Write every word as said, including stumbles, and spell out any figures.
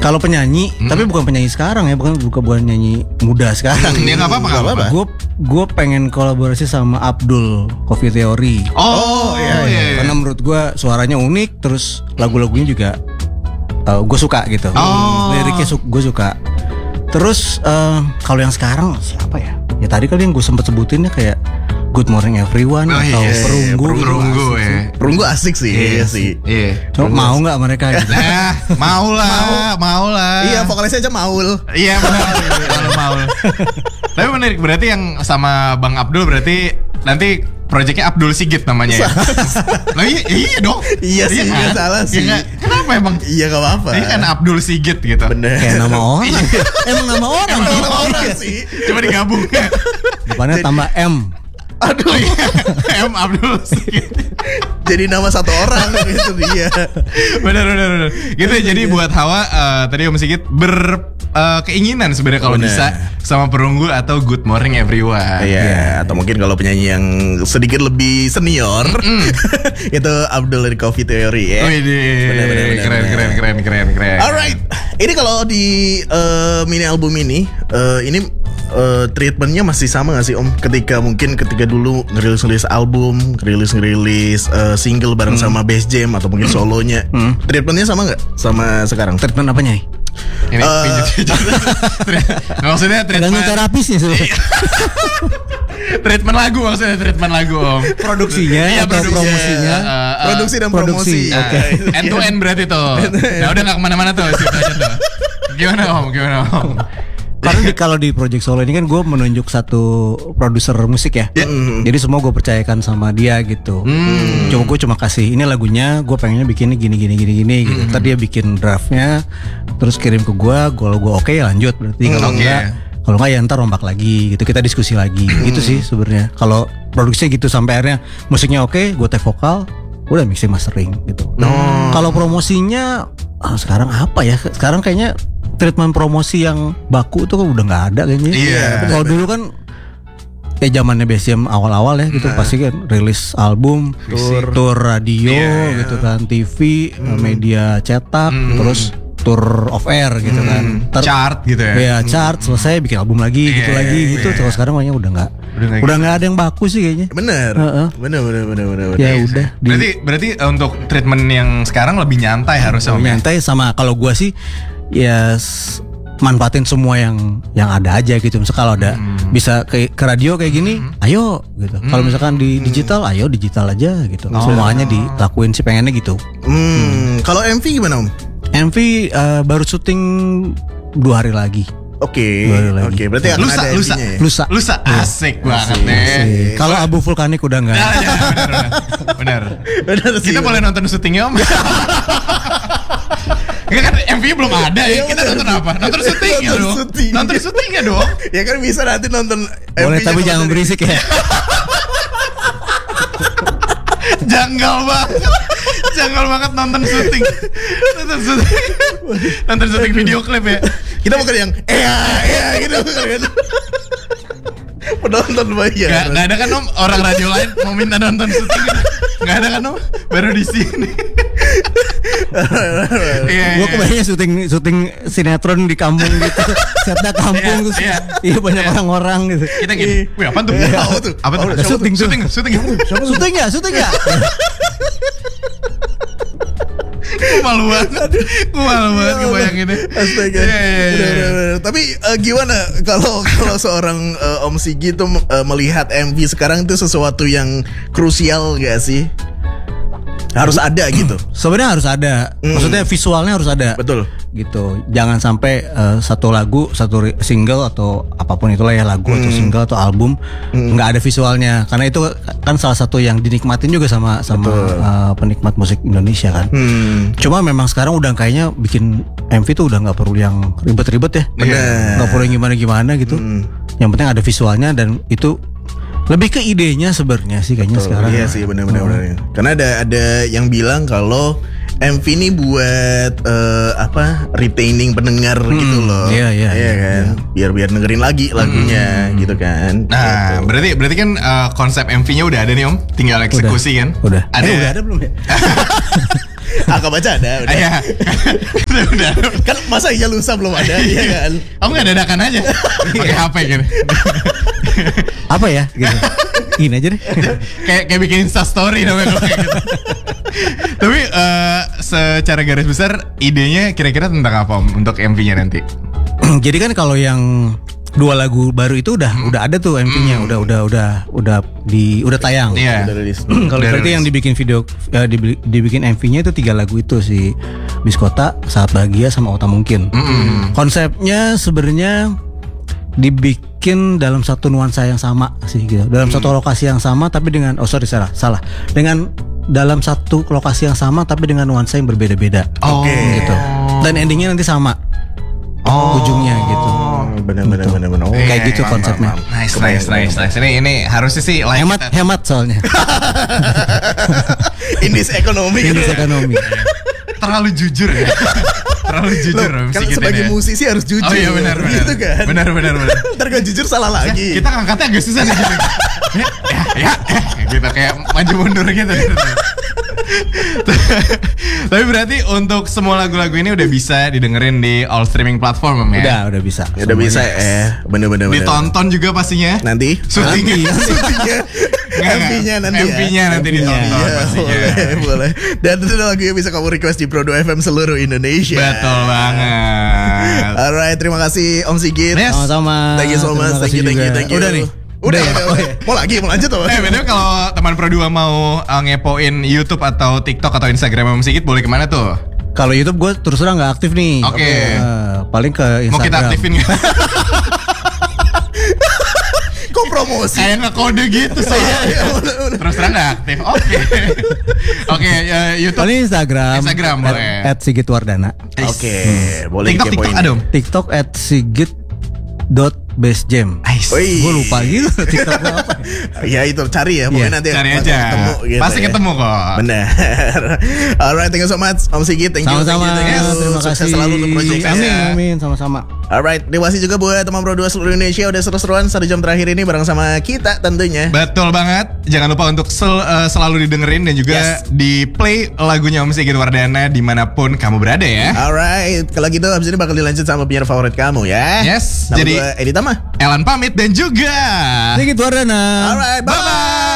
Kalau penyanyi, hmm. tapi bukan penyanyi sekarang ya, bukan bukan bukan nyanyi muda sekarang. Ya nggak apa-apa, nggak apa-apa. Gue gue pengen kolaborasi sama Abdul Coffee Theory. Oh, oh iya, iya, iya. Karena menurut gue suaranya unik, terus lagu-lagunya juga uh, gue suka gitu. Oh. Liriknya su- gue suka. Terus uh, kalau yang sekarang siapa ya? Ya tadi kali yang gue sempet sebutin ya kayak Good Morning Everyone oh, atau iya, Perunggu. Perunggu ya. Perunggu asik sih, iya, iya sih. Iya. Cuma mau nggak mereka? Gitu? Nah, mau lah, mau lah. Iya, vokalisnya aja Maul. Iya benar, kalau Maul. Tapi menarik, berarti yang sama Bang Abdul berarti nanti proyeknya Abdul Sigit namanya ya. Lah iya, iya dong. Iya sih, nggak kan? salah sih. Ya, kenapa emang? Iya nggak apa-apa. Ini kan Abdul Sigit gitu. Bener. Kayak nama orang. Emang nama orang. Emang nama orang sih. Coba digabung. Depannya tambah M. Aduh, M Abdul Sigit. jadi nama satu orang gitu dia. Benar benar benar. Gitu ya, jadi buat Hawa uh, tadi Om Sigit ber uh, keinginan sebenarnya kalau bisa sama Perunggu atau Good Morning Everyone. Iya, yeah. Atau mungkin kalau penyanyi yang sedikit lebih senior itu Abdul dari Coffee Theory ya. Oh, ini keren keren keren keren keren. Alright, ini kalau di uh, mini album ini uh, ini uh, treatmentnya masih sama nggak sih Om? Ketika mungkin ketika dulu ngerilis-ngerilis album, ngerilis-ngerilis uh, single bareng hmm. sama bass jam atau mungkin solonya, hmm. treatmentnya sama nggak sama sekarang? Treatment apanya nih? Ini uh, pijat-pijat. Maksudnya treatment terapisnya sih. Treatment lagu maksudnya treatment lagu Om. Produksinya iya, atau produksi, promosinya? Uh, uh, produksi dan produksi. promosi. Oke. Okay. End to end berarti tuh. Nah udah nggak kemana-mana tuh situ aja tuh. Gimana Om? Gimana Om? Karena di, kalau di project solo ini kan gue menunjuk satu produser musik ya, yeah. mm. jadi semua gue percayakan sama dia gitu. Mm. Cuma gue cuma kasih ini lagunya, gue pengennya bikinnya gini gini gini gini. Mm. Gitu. Ntar dia bikin draftnya, terus kirim ke gue. Kalau gue oke okay, lanjut. Berarti kalau okay. enggak, kalau enggak ya ntar rombak lagi. Gitu kita diskusi lagi. Mm. Gitu sih sebenarnya. Kalau produksinya gitu sampai akhirnya musiknya oke, okay, gue take vokal, udah mixing mastering gitu. Mm. Kalau promosinya ah, sekarang apa ya? Sekarang kayaknya treatment promosi yang baku tuh udah nggak ada kayaknya. Iya. Kalau dulu kan ya zamannya B S M awal-awal ya gitu nah. Pasti kan rilis album, tour, tour radio yeah. gitu kan, T V, mm. media cetak, mm. terus tour off air gitu mm. kan. Ter- chart gitu ya. Iya, chart selesai bikin album lagi yeah, gitu yeah, lagi yeah, gitu. Yeah. Terus sekarang kayaknya udah nggak udah nggak ada yang baku sih kayaknya. Bener. Uh-uh. Bener bener bener bener. Ya udah. Berarti di, berarti untuk treatment yang sekarang lebih nyantai harusnya. Lebih nyantai sama kalau gua sih ya yes, manfaatin semua yang yang ada aja gitu. Misal kalau ada hmm. bisa ke, ke radio kayak gini, hmm. ayo gitu. Hmm. Kalau misalkan di digital, ayo digital aja gitu. Oh. Semuanya dilakuin sih pengennya gitu. Hmm. Hmm. Kalau M V gimana Om? M V uh, baru syuting dua hari lagi. Oke, okay. oke. Okay. Berarti akan lusa, ada lusa, ya? lusa, lusa, asik ya. banget nih. Kalau abu vulkanik udah enggak. Ya, ya, benar, benar. benar Kita boleh nonton syutingnya Om. Enggak kan M V belum ada ya. Kita nonton apa? Nonton syutingnya dong. Nonton syutingnya dong. Ya kan bisa nanti nonton. Boleh tapi jangan berisik ya. Janggal banget. Janggal banget nonton syuting. Nonton syuting. Nonton syuting video klip ya. Kita bukan yang eh ya gitu kan. Penonton banyak. Gak, gak ada kan Om orang radio lain mau minta nonton syuting gitu. Gak ada kan Om. Baru di sini. yeah, Gue kebayangnya syuting syuting sinetron di kampung gitu. Setnya kampung terus yeah, iya banyak yeah. orang-orang gitu. Kita gini. Wih apaan tuh? Yeah. Apa tuh? Apa tuh? Ada syuting tuh. Syuting syuting. Syuting ya, syuting ya. Gue malu banget. Gue malu banget ngebayanginnya. Astaga. Yeah, yeah, yeah. Tapi uh, gimana kalau kalau seorang uh, Om Sigi tuh uh, melihat M V sekarang itu sesuatu yang krusial gak sih? Harus ada gitu. Sebenarnya harus ada. Mm. Maksudnya visualnya harus ada. Betul. Gitu. Jangan sampai uh, satu lagu, satu single atau apapun itulah ya lagu mm. atau single atau album mm. nggak ada visualnya. Karena itu kan salah satu yang dinikmatin juga sama sama uh, penikmat musik Indonesia kan. Mm. Cuma memang sekarang udah kayaknya bikin M V tuh udah nggak perlu yang ribet-ribet ya. Bener. Nggak perlu yang gimana-gimana gitu. Mm. Yang penting ada visualnya dan itu lebih ke idenya sebenarnya sih kayaknya oh, sekarang. Iya sih benar-benar. Oh. Karena ada ada yang bilang kalau M V ini buat uh, apa retaining pendengar hmm, gitu loh. Iya iya. Iya kan. Biar biar dengerin lagi lagunya hmm. gitu kan. Nah, gitu. berarti berarti kan uh, konsep M V-nya udah ada nih Om, tinggal eksekusi udah, kan? Udah. Ada. Eh, udah ada belum ya? Angka baca ada udah. Ah, ya. udah, udah. Kan masa iya lusa belum ada ya kan. Aku nggak dadakan aja. Pakai H P gitu. Apa ya gitu. Gini aja deh. kayak kayak bikin Insta story namanya kalau kayak gitu. Tapi uh, secara garis besar idenya kira-kira tentang apa Om untuk M V-nya nanti? Jadi kan kalau yang dua lagu baru itu udah hmm. udah ada tuh M V-nya, hmm. udah udah udah udah di udah tayang. Iya. Yeah. Kalau berarti yang dibikin video uh, dibikin M V-nya itu tiga lagu itu si Biskota, Saat Bahagia sama Ota Mungkin. Mm-hmm. Konsepnya sebenarnya dibikin dalam satu nuansa yang sama sih gitu. Dalam mm. satu lokasi yang sama tapi dengan oh sorry salah salah. Dengan dalam satu lokasi yang sama tapi dengan nuansa yang berbeda-beda. Oke. Okay. Gitu. Dan endingnya nanti sama. Oh. Ujungnya gitu. Benar-benar benar-benar. Oh, kayak gitu konsepnya. Nice, nice, nice, nice. Ini ini harusnya sih like hemat, kita. hemat soalnya. Indis ekonomi. Indis ekonomi. Terlalu jujur ya. Terlalu jujur. Loh, kan sebagai ya. musisi harus jujur. Oh iya benar benar. Gitu kan. Benar benar benar. Ntar gak jujur salah lagi. Ya, kita ngangkatnya agak susah nih gitu. ya, ya, ya, ya, gitu kayak maju mundur gitu. gitu. Tapi berarti untuk semua lagu-lagu ini udah bisa didengerin di all streaming platform ya? Udah, udah bisa. Ya, udah bisa eh bener-bener. Ditonton juga pastinya. Nanti. Syutingnya. Syutingnya. M V-nya nanti M V-nya ya. nanti ditonton ya, pastinya. Boleh, boleh. Dan itu lagunya bisa kamu request di Pro dua F M seluruh Indonesia. Betul banget. Alright, terima kasih Om Sigit. Yes. Sama-sama. Thank you so much. Thank you, thank you, thank you. Udah nih. Udah, udah, udah, udah. Mau lagi, mau lanjut apa? Eh, bener kalau teman Pro dua mau uh, ngepoin YouTube atau TikTok atau Instagram Om Sigit boleh kemana tuh? Kalau YouTube gue terus terang nggak aktif nih. Oke. Okay. Uh, paling ke Instagram. Mau kita aktifin nggak? Kok promosi? Kayak ngekode gitu soalnya. Terus terang nggak aktif. Oke. Okay. Oke, okay, uh, YouTube. Paling Instagram. Instagram at, boleh. At Sigit Wardana. Oke, okay. hmm. boleh. TikTok TikTok ada dong. TikTok at Sigit dot base jam. Gue lupa gitu TikTok apa. Ya itu cari ya, pokoknya yeah. nanti cari aja. Ketemu, gitu pasti ya. ketemu kok. Benar. Alright, thank you so much Om Sigit. Thank you. Sama-sama. Thank you, thank you. Terima Sukses kasih. selalu untuk project saya. Amin, amin, sama-sama. Alright, terima kasih juga buat teman Pro dua seluruh Indonesia udah seru-seruan satu jam terakhir ini bareng sama kita tentunya. Betul banget. Jangan lupa untuk sel, uh, selalu didengerin dan juga yes. di play lagunya Om Sigit Wardana dimanapun kamu berada ya. Alright, kalau gitu abis ini bakal dilanjut sama penyiar favorit kamu ya. Yes. Nama jadi Edi Tama, Elan pamit dan juga Sigit Wardana. Alright, bye bye.